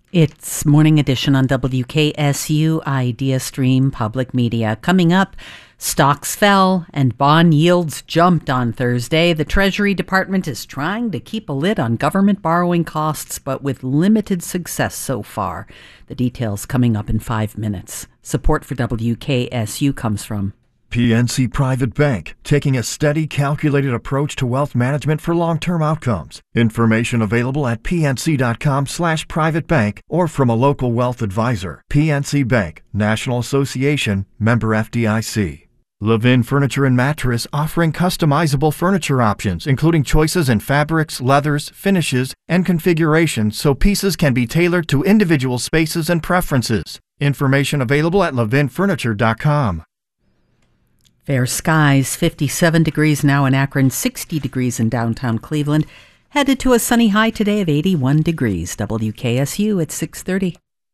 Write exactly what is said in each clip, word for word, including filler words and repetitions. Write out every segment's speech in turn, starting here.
It's Morning Edition on W K S U Idea Stream Public Media. Coming up, stocks fell and bond yields jumped on Thursday. The Treasury Department is trying to keep a lid on government borrowing costs, but with limited success so far. The details coming up in five minutes. Support for W K S U comes from P N C Private Bank, taking a steady, calculated approach to wealth management for long-term outcomes. Information available at pnc.com slash private bank or from a local wealth advisor. P N C Bank, National Association, member F D I C. Levin Furniture and Mattress, offering customizable furniture options, including choices in fabrics, leathers, finishes, and configurations, so pieces can be tailored to individual spaces and preferences. Information available at levin furniture dot com. Fair skies, fifty-seven degrees now in Akron, sixty degrees in downtown Cleveland. Headed to a sunny high today of eighty-one degrees. W K S U at six thirty.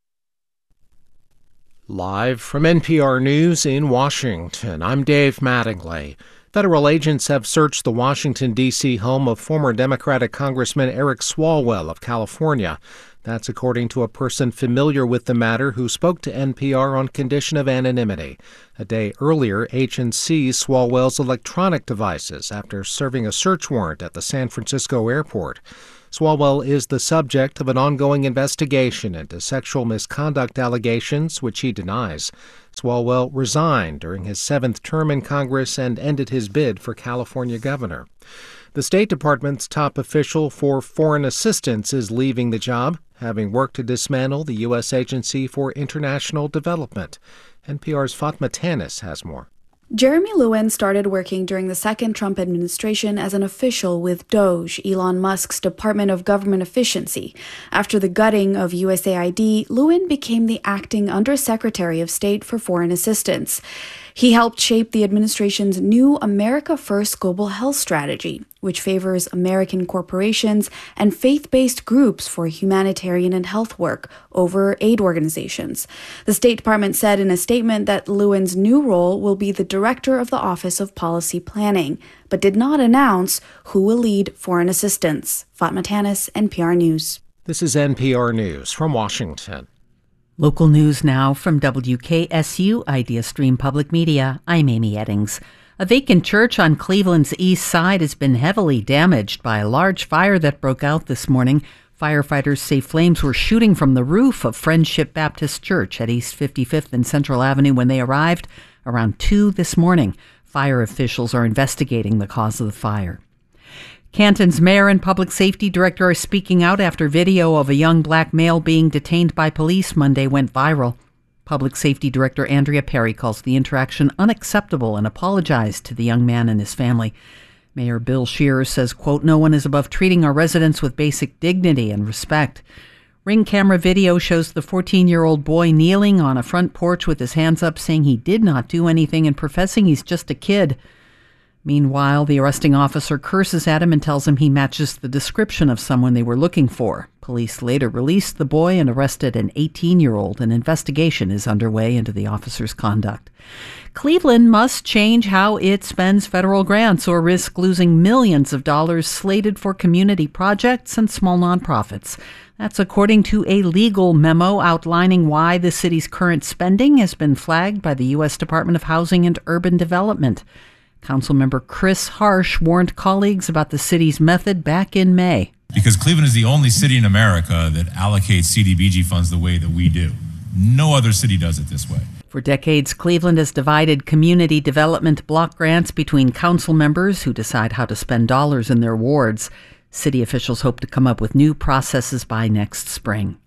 Live from N P R News in Washington, I'm Dave Mattingly. Federal agents have searched the Washington, D C home of former Democratic Congressman Eric Swalwell of California. That's according to a person familiar with the matter who spoke to N P R on condition of anonymity. A day earlier, agents seized Swalwell's electronic devices after serving a search warrant at the San Francisco airport. Swalwell is the subject of an ongoing investigation into sexual misconduct allegations, which he denies. Swalwell resigned during his seventh term in Congress and ended his bid for California governor. The State Department's top official for foreign assistance is leaving the job, having worked to dismantle the U S Agency for International Development. N P R's Fatma Tanis has more. Jeremy Lewin started working during the second Trump administration as an official with DOGE, Elon Musk's Department of Government Efficiency. After the gutting of U S A I D, Lewin became the acting Undersecretary of State for Foreign Assistance. He helped shape the administration's new America First Global Health Strategy, which favors American corporations and faith-based groups for humanitarian and health work over aid organizations. The State Department said in a statement that Lewin's new role will be the director of the Office of Policy Planning, but did not announce who will lead foreign assistance. Fatma Tanis, N P R News. This is N P R News from Washington. Local news now from W K S U Idea Stream Public Media. I'm Amy Eddings. A vacant church on Cleveland's east side has been heavily damaged by a large fire that broke out this morning. Firefighters say flames were shooting from the roof of Friendship Baptist Church at East fifty-fifth and Central Avenue when they arrived around two this morning. Fire officials are investigating the cause of the fire. Canton's mayor and public safety director are speaking out after video of a young black male being detained by police Monday went viral. Public safety director Andrea Perry calls the interaction unacceptable and apologized to the young man and his family. Mayor Bill Scheer says, quote, "No one is above treating our residents with basic dignity and respect." Ring camera video shows the fourteen-year-old boy kneeling on a front porch with his hands up, saying he did not do anything and professing he's just a kid. Meanwhile, the arresting officer curses at him and tells him he matches the description of someone they were looking for. Police later released the boy and arrested an eighteen-year-old. An investigation is underway into the officer's conduct. Cleveland must change how it spends federal grants or risk losing millions of dollars slated for community projects and small nonprofits. That's according to a legal memo outlining why the city's current spending has been flagged by the U S Department of Housing and Urban Development. Councilmember Chris Harsh warned colleagues about the city's method back in May. Because Cleveland is the only city in America that allocates C D B G funds the way that we do. No other city does it this way. For decades, Cleveland has divided community development block grants between council members who decide how to spend dollars in their wards. City officials hope to come up with new processes by next spring.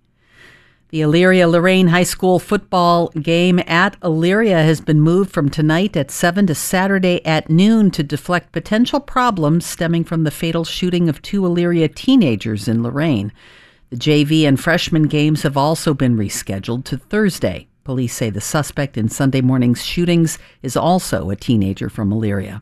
The Elyria-Lorain High School football game at Elyria has been moved from tonight at seven to Saturday at noon to deflect potential problems stemming from the fatal shooting of two Elyria teenagers in Lorain. The J V and freshman games have also been rescheduled to Thursday. Police say the suspect in Sunday morning's shootings is also a teenager from Elyria.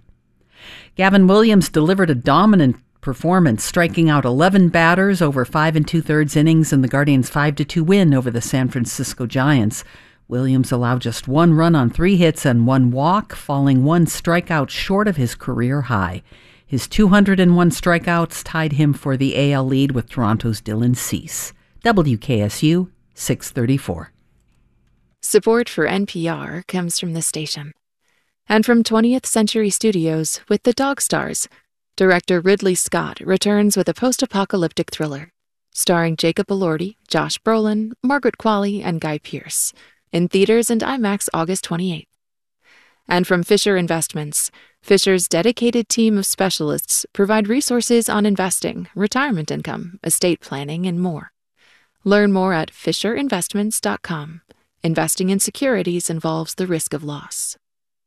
Gavin Williams delivered a dominant performance, striking out eleven batters over five and two-thirds innings in the Guardians' five to two win over the San Francisco Giants. Williams allowed just one run on three hits and one walk, falling one strikeout short of his career high. His two hundred one strikeouts tied him for the A L lead with Toronto's Dylan Cease. W K S U six thirty-four. Support for N P R comes from this station. And from twentieth Century Studios with The Dog Stars, director Ridley Scott returns with a post-apocalyptic thriller, starring Jacob Elordi, Josh Brolin, Margaret Qualley, and Guy Pearce, in theaters and IMAX August twenty-eighth. And from Fisher Investments, Fisher's dedicated team of specialists provide resources on investing, retirement income, estate planning, and more. Learn more at fisher investments dot com. Investing in securities involves the risk of loss.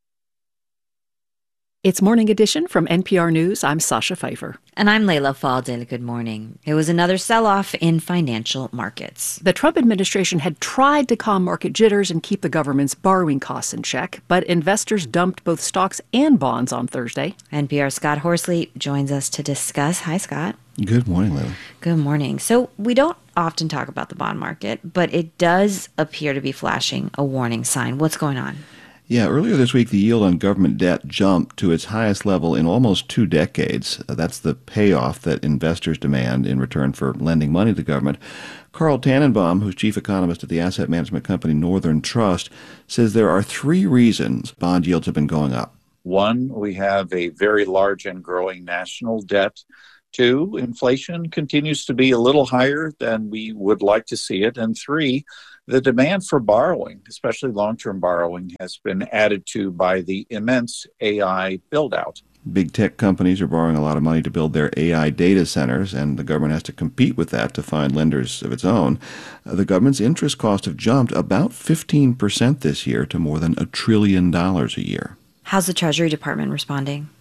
It's Morning Edition from N P R News. I'm Sasha Pfeiffer. And I'm Layla Faldil. Good morning. It was another sell-off in financial markets. The Trump administration had tried to calm market jitters and keep the government's borrowing costs in check, but investors dumped both stocks and bonds on Thursday. N P R's Scott Horsley joins us to discuss. Hi, Scott. Good morning, Layla. Good morning. So we don't often talk about the bond market, but it does appear to be flashing a warning sign. What's going on? Yeah, earlier this week, the yield on government debt jumped to its highest level in almost two decades. Uh, that's the payoff that investors demand in return for lending money to the government. Carl Tannenbaum, who's chief economist at the asset management company Northern Trust, says there are three reasons bond yields have been going up. One, we have a very large and growing national debt. Two, inflation continues to be a little higher than we would like to see it. And three, the demand for borrowing, especially long-term borrowing, has been added to by the immense A I build-out. Big tech companies are borrowing a lot of money to build their A I data centers, and the government has to compete with that to find lenders of its own. Uh, the government's interest costs have jumped about fifteen percent this year to more than a trillion dollars a year. How's the Treasury Department responding?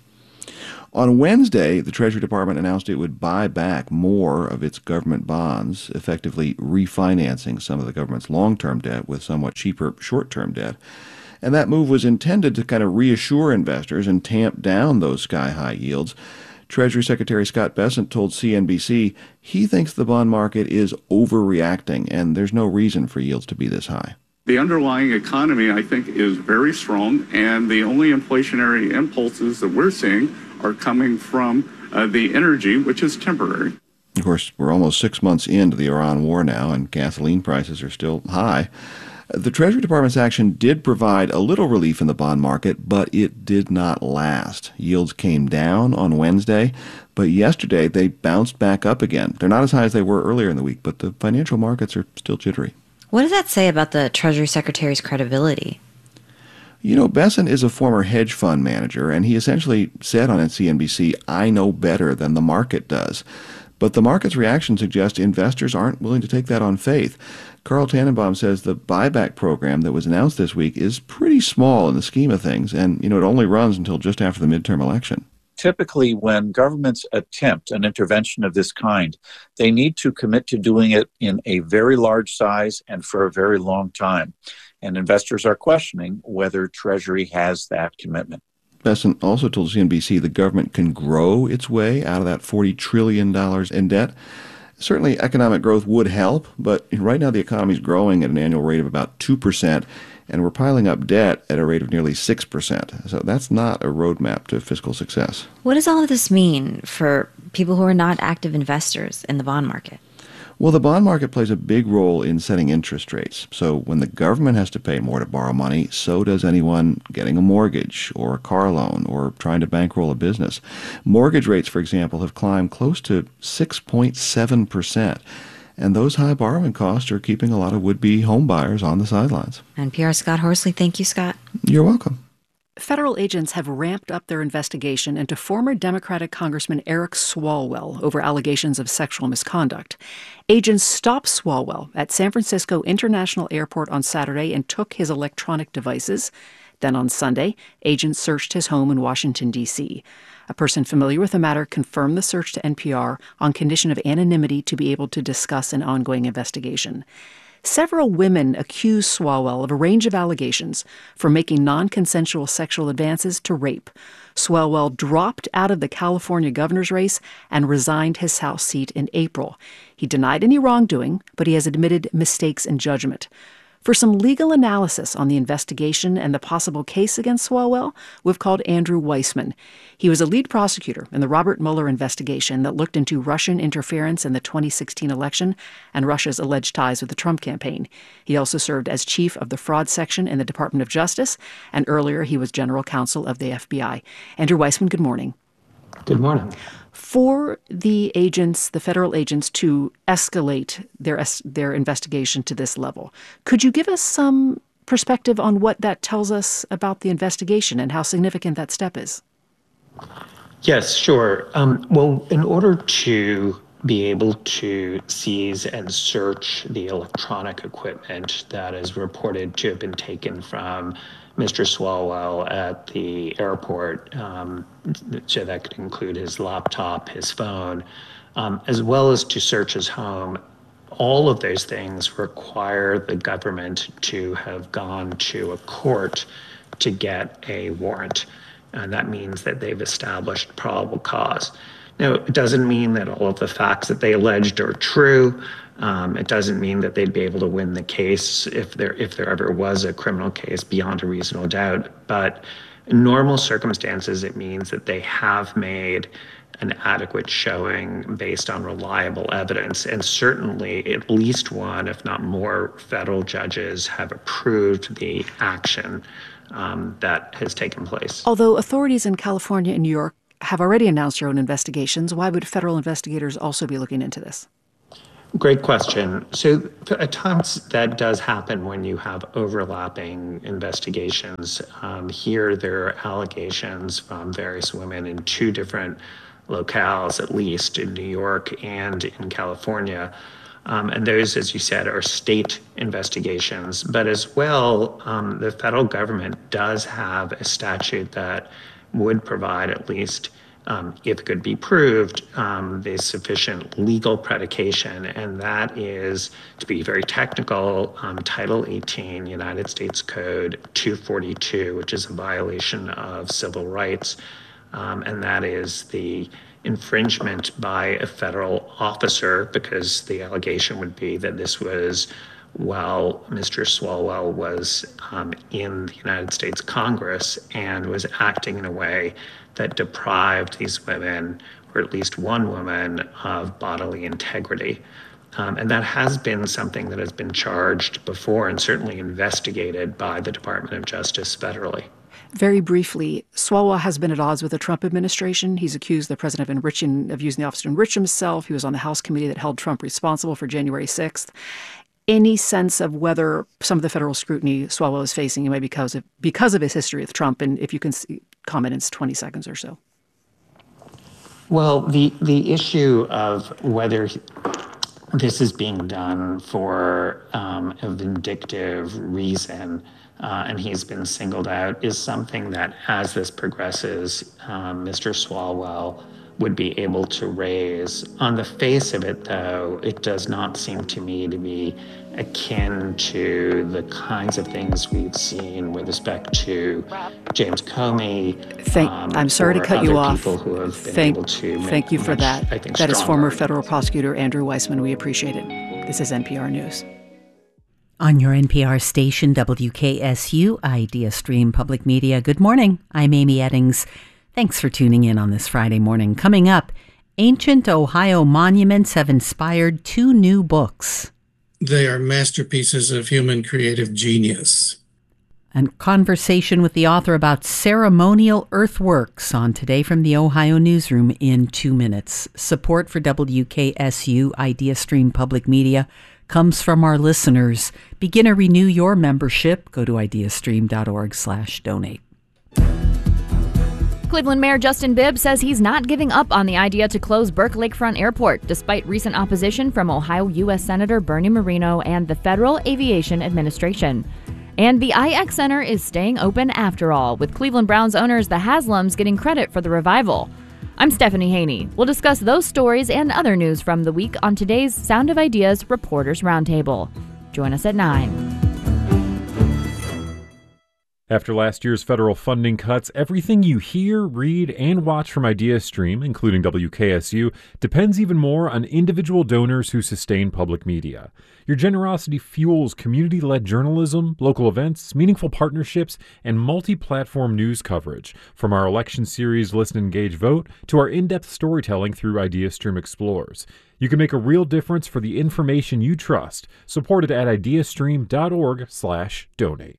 On Wednesday, the Treasury Department announced it would buy back more of its government bonds, effectively refinancing some of the government's long-term debt with somewhat cheaper short-term debt. And that move was intended to kind of reassure investors and tamp down those sky-high yields. Treasury Secretary Scott Bessent told C N B C he thinks the bond market is overreacting and there's no reason for yields to be this high. The underlying economy, I think, is very strong, and the only inflationary impulses that we're seeing are coming from uh, the energy, which is temporary. Of course, we're almost six months into the Iran war now, and gasoline prices are still high. The Treasury Department's action did provide a little relief in the bond market, but it did not last. Yields came down on Wednesday, but yesterday they bounced back up again. They're not as high as they were earlier in the week, but the financial markets are still jittery. What does that say about the Treasury Secretary's credibility? You know, Bessent is a former hedge fund manager, and he essentially said on C N B C, I know better than the market does. But the market's reaction suggests investors aren't willing to take that on faith. Carl Tannenbaum says the buyback program that was announced this week is pretty small in the scheme of things, and, you know, it only runs until just after the midterm election. Typically, when governments attempt an intervention of this kind, they need to commit to doing it in a very large size and for a very long time. And investors are questioning whether Treasury has that commitment. Bessent also told C N B C the government can grow its way out of that forty trillion dollars in debt. Certainly, economic growth would help, but right now the economy is growing at an annual rate of about two percent, and we're piling up debt at a rate of nearly six percent. So that's not a roadmap to fiscal success. What does all of this mean for people who are not active investors in the bond market? Well, the bond market plays a big role in setting interest rates. So when the government has to pay more to borrow money, so does anyone getting a mortgage or a car loan or trying to bankroll a business. Mortgage rates, for example, have climbed close to six point seven percent. And those high borrowing costs are keeping a lot of would-be home buyers on the sidelines. N P R Scott Horsley. Thank you, Scott. You're welcome. Federal agents have ramped up their investigation into former Democratic Congressman Eric Swalwell over allegations of sexual misconduct. Agents stopped Swalwell at San Francisco International Airport on Saturday and took his electronic devices. Then on Sunday, agents searched his home in Washington, D C A person familiar with the matter confirmed the search to N P R on condition of anonymity to be able to discuss an ongoing investigation. Several women accused Swalwell of a range of allegations, from making non-consensual sexual advances to rape. Swalwell dropped out of the California governor's race and resigned his House seat in April. He denied any wrongdoing, but he has admitted mistakes in judgment. For some legal analysis on the investigation and the possible case against Swalwell, we've called Andrew Weissman. He was a lead prosecutor in the Robert Mueller investigation that looked into Russian interference in the twenty sixteen election and Russia's alleged ties with the Trump campaign. He also served as chief of the fraud section in the Department of Justice, and earlier he was general counsel of the F B I. Andrew Weissman, good morning. Good morning. For the agents, the federal agents, to escalate their their investigation to this level, could you give us some perspective on what that tells us about the investigation and how significant that step is? Yes, sure. Um, well, in order to be able to seize and search the electronic equipment that is reported to have been taken from Mister Swalwell at the airport, um, so that could include his laptop, his phone, um, as well as to search his home. All of those things require the government to have gone to a court to get a warrant. And that means that they've established probable cause. Now, it doesn't mean that all of the facts that they alleged are true. Um, it doesn't mean that they'd be able to win the case if there if there ever was a criminal case beyond a reasonable doubt. But in normal circumstances, it means that they have made an adequate showing based on reliable evidence. And certainly at least one, if not more, federal judges have approved the action um, that has taken place. Although authorities in California and New York have already announced their own investigations, why would federal investigators also be looking into this? Great question. So at times that does happen when you have overlapping investigations. Um, here there are allegations from various women in two different locales, at least in New York and in California. Um, and those, as you said, are state investigations. But as well, um, the federal government does have a statute that would provide at least Um, if it could be proved, um, the sufficient legal predication, and that is, to be very technical, um, Title eighteen, United States Code two forty-two, which is a violation of civil rights, um, and that is the infringement by a federal officer, because the allegation would be that this was while Mister Swalwell was um, in the United States Congress and was acting in a way that deprived these women, or at least one woman, of bodily integrity. Um, and that has been something that has been charged before and certainly investigated by the Department of Justice federally. Very briefly, Swalwell has been at odds with the Trump administration. He's accused the president of enriching, of using the office to enrich himself. He was on the House committee that held Trump responsible for January sixth. Any sense of whether some of the federal scrutiny Swalwell is facing maybe because of because of his history with Trump, and if you can see, comment in twenty seconds or so? Well, the the issue of whether this is being done for um, a vindictive reason, uh, and he's been singled out, is something that, as this progresses, um, Mister Swalwell would be able to raise. On the face of it, though, it does not seem to me to be akin to the kinds of things we've seen with respect to James Comey. Thank, um, I'm sorry to cut you off. Who have been thank, able to thank you for much, that. I think, that is former arguments. federal prosecutor Andrew Weissman. We appreciate it. This is N P R News. On your N P R station, W K S U, Idea Stream Public Media. Good morning. I'm Amy Eddings. Thanks for tuning in on this Friday morning. Coming up, ancient Ohio monuments have inspired two new books. They are masterpieces of human creative genius. And conversation with the author about ceremonial earthworks on Today from the Ohio Newsroom in two minutes. Support for W K S U Idea Stream Public Media comes from our listeners. Begin or renew your membership. Go to ideastream.org slash donate. Cleveland Mayor Justin Bibb says he's not giving up on the idea to close Burke Lakefront Airport, despite recent opposition from Ohio U S Senator Bernie Moreno and the Federal Aviation Administration. And the I X Center is staying open after all, with Cleveland Browns owners the Haslams getting credit for the revival. I'm Stephanie Haney. We'll discuss those stories and other news from the week on today's Sound of Ideas Reporters Roundtable. Join us at nine. After last year's federal funding cuts, everything you hear, read, and watch from IdeaStream, including W K S U, depends even more on individual donors who sustain public media. Your generosity fuels community-led journalism, local events, meaningful partnerships, and multi-platform news coverage, from our election series Listen, Engage, Vote to our in-depth storytelling through IdeaStream Explorers. You can make a real difference for the information you trust. Supported at ideastream.org slash donate.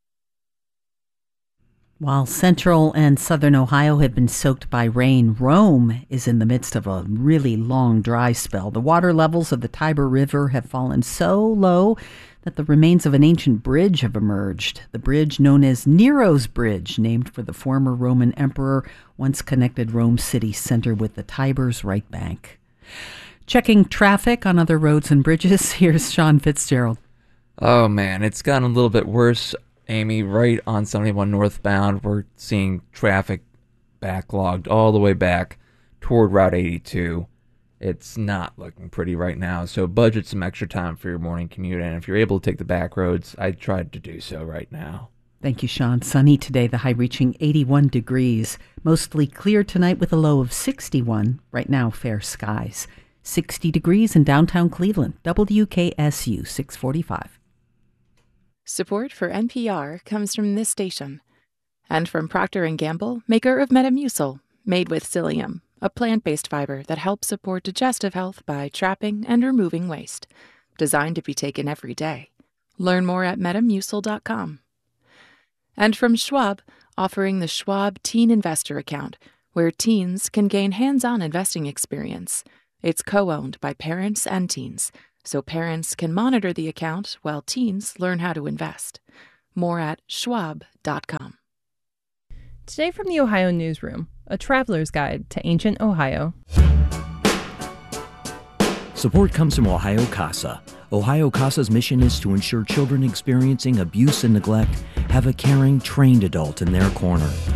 While central and southern Ohio have been soaked by rain, Rome is in the midst of a really long dry spell. The water levels of the Tiber River have fallen so low that the remains of an ancient bridge have emerged. The bridge, known as Nero's Bridge, named for the former Roman emperor, once connected Rome city center with the Tiber's right bank. Checking traffic on other roads and bridges, here's Sean Fitzgerald. Oh man, it's gotten a little bit worse. Amy, right on seventy-one northbound, we're seeing traffic backlogged all the way back toward Route eighty-two. It's not looking pretty right now, so budget some extra time for your morning commute, and if you're able to take the back roads, I tried to do so right now. Thank you, Sean. Sunny today, the high reaching eighty-one degrees. Mostly clear tonight with a low of sixty-one. Right now, fair skies. sixty degrees in downtown Cleveland. W K S U six forty-five. Support for N P R comes from this station and from Procter and Gamble, maker of Metamucil, made with psyllium, a plant-based fiber that helps support digestive health by trapping and removing waste. Designed to be taken every day. Learn more at metamucil dot com. And from Schwab, offering the Schwab Teen Investor Account, where teens can gain hands-on investing experience. It's co-owned by parents and teens, so parents can monitor the account while teens learn how to invest. More at schwab dot com. Today from the Ohio Newsroom, a traveler's guide to ancient Ohio. Support comes from Ohio CASA. Ohio CASA's mission is to ensure children experiencing abuse and neglect have a caring, trained adult in their corner.